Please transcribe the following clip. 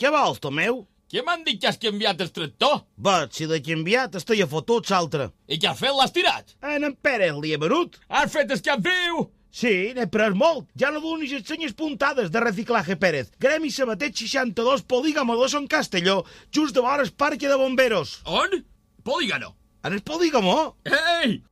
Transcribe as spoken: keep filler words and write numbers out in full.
Què vols, Tomeu? Què m'han dit que has canviat el tractor? Veig, si l'he canviat, estic a fotut l'altre. I què has fet? L'has tirat? En en Pere li he venut. Has fet el cap viu? Sí, n'he pres molt. Ja no donis les senyes puntades de Reciclaje Pérez. Gremi Sabatet seixanta-dos, Polígamo dos en Castelló, just de vora el Parque de Bomberos. On? Polígamo. En el Polígamo? Ei!